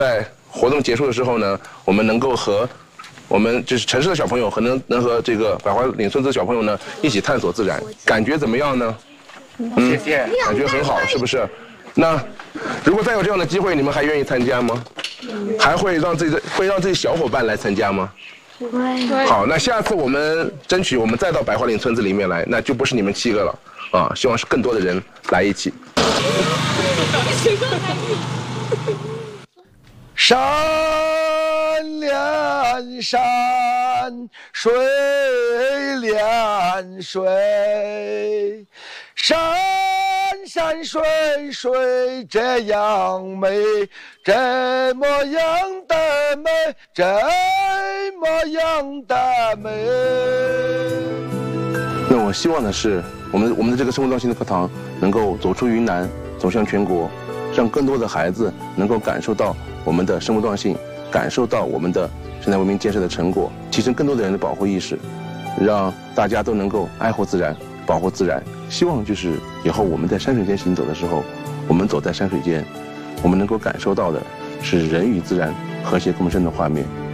在活动结束的时候呢，我们能够和我们就是城市的小朋友能和这个百花岭村子的小朋友呢一起探索自然，感觉怎么样呢？ 谢谢， 感觉很好，是不是？那如果再有这样的机会，你们还愿意参加吗？还会让自己小伙伴来参加吗？ 会。 好，那下次我们争取我们再到百花岭村子里面来，那就不是你们7个了啊，希望是更多的人来一起。 山连山，水连水，山山水水这样美，这么样的美，这么样的美。 那我希望的是，我们的这个生活创新的课堂能够走出云南，走向全国，让更多的孩子能够感受到我们的生物多样性，感受到我们的生态文明建设的成果，提升更多的人的保护意识，让大家都能够爱护自然，保护自然。希望就是以后我们在山水间行走的时候，我们走在山水间，我们能够感受到的是人与自然和谐共生的画面。